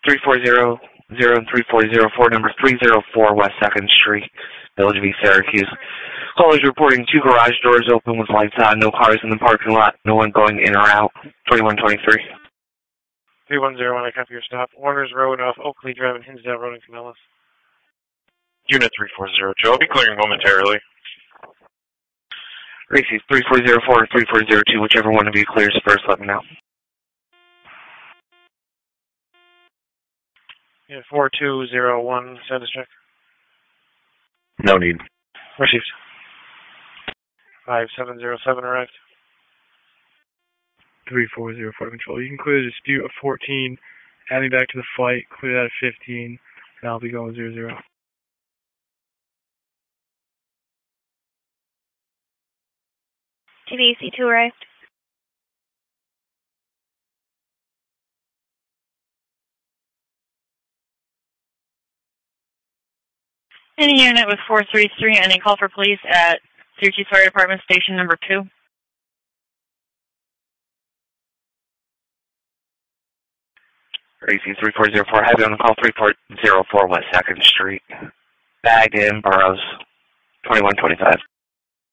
3400 and 3404, number 304 West 2nd Street, Village of East Syracuse. Callers reporting 2 garage doors open with lights on, no cars in the parking lot, no one going in or out. 2123. 3101, I copy your stop. Warner's Road off Oakley Drive and Hinsdale Road in Camillus. Unit 340, Joe. I'll be clearing momentarily. Racy's 3404 or 3402, whichever one of you clears first, let me know. Unit 4201, status check. No need. Received. 5707 arrived. 3404 control. You can clear the dispute of 14, add me back to the flight, clear that at 15, and I'll be going 00. TVC2 arrived. Any unit with 433, any call for police at Syracuse Fire Department Station number 2. Racy 3404, have you on the call 3404 West 2nd Street. Bagged in, Burroughs, 2125.